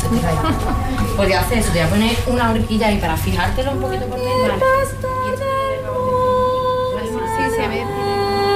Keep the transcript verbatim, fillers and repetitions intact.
se te cae. Pues ya hacer eso, te voy a poner una horquilla ahí para fijártelo un poquito por dentro. Vale.